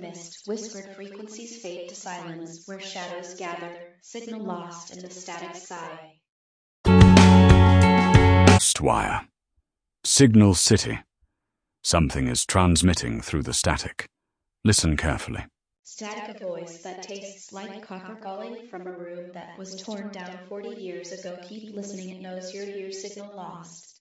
mist, whispered frequencies fade to silence, where shadows gather, signal lost in the static sky. Wire. Signal City. Something is transmitting through the static. Listen carefully. Static, a voice that tastes like copper calling from a room that was torn down 40 years ago. Keep listening, it knows your ear. Signal lost.